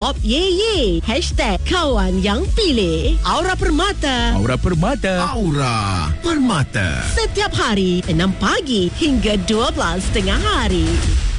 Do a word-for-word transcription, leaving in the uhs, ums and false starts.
Op ye ye. Hashtag kawan yang pilih. Aura Permata. Aura Permata. Aura Permata. Setiap hari enam pagi hingga dua belas tengah hari.